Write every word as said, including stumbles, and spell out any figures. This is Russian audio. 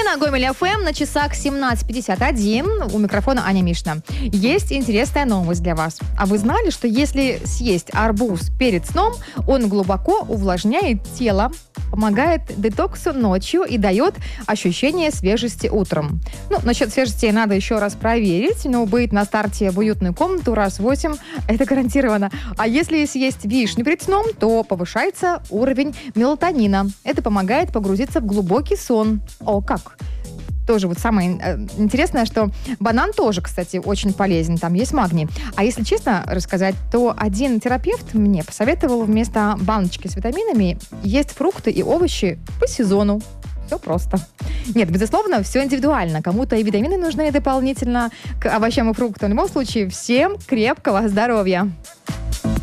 на Гомель эф эм, на часах семнадцать пятьдесят один. У микрофона Аня Мишна. Есть интересная новость для вас. А вы знали, что если съесть арбуз перед сном, он глубоко увлажняет тело, помогает детоксу ночью и дает ощущение свежести утром? Ну, насчет свежести надо еще раз проверить, но быть на старте в уютную комнату раз в восемь – это гарантированно. А если съесть вишню перед сном, то повышается уровень мелатонина. Это помогает погрузиться в глубокий сон. О, как! Тоже вот самое э, интересное, что банан тоже, кстати, очень полезен, там есть магний. А если честно рассказать, то один терапевт мне посоветовал вместо баночки с витаминами есть фрукты и овощи по сезону. Все просто. Нет, безусловно, все индивидуально. Кому-то и витамины нужны дополнительно к овощам и фруктам. В любом случае, всем крепкого здоровья!